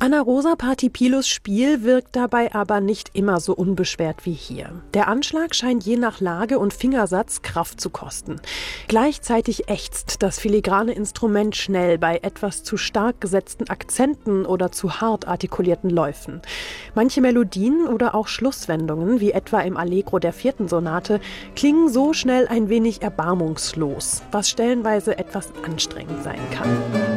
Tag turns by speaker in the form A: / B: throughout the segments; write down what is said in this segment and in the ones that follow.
A: Anna Rosa Partipilos Spiel wirkt dabei aber nicht immer so unbeschwert wie hier. Der Anschlag scheint je nach Lage und Fingersatz Kraft zu kosten. Gleichzeitig ächzt das filigrane Instrument schnell bei etwas zu stark gesetzten Akzenten oder zu hart artikulierten Läufen. Manche Melodien oder auch Schlusswendungen, wie etwa im Allegro der 4. Sonate, klingen so schnell ein wenig erbarmungslos, was stellenweise etwas anstrengend sein kann.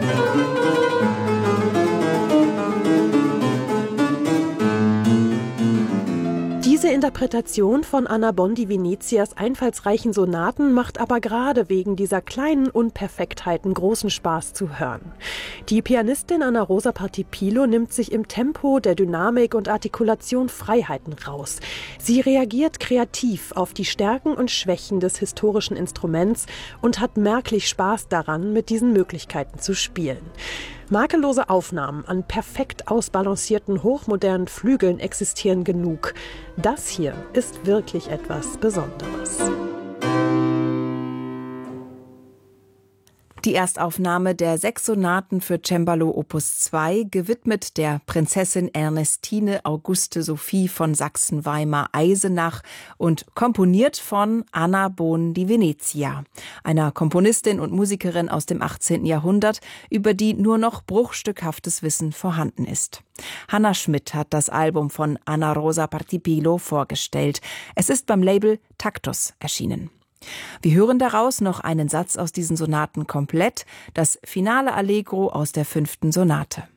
A: Diese Interpretation von Anna Bondi-Venezias einfallsreichen Sonaten macht aber gerade wegen dieser kleinen Unperfektheiten großen Spaß zu hören. Die Pianistin Anna Rosa Partipilo nimmt sich im Tempo, der Dynamik und Artikulation Freiheiten raus. Sie reagiert kreativ auf die Stärken und Schwächen des historischen Instruments und hat merklich Spaß daran, mit diesen Möglichkeiten zu spielen. Makellose Aufnahmen an perfekt ausbalancierten, hochmodernen Flügeln existieren genug. Das hier ist wirklich etwas Besonderes.
B: Die Erstaufnahme der 6 Sonaten für Cembalo Opus 2, gewidmet der Prinzessin Ernestine Auguste Sophie von Sachsen-Weimar-Eisenach und komponiert von Anna Bondi-Venezia, einer Komponistin und Musikerin aus dem 18. Jahrhundert, über die nur noch bruchstückhaftes Wissen vorhanden ist. Hanna Schmidt hat das Album von Anna Rosa Partipilo vorgestellt. Es ist beim Label Taktus erschienen. Wir hören daraus noch einen Satz aus diesen Sonaten komplett, das finale Allegro aus der 5. Sonate.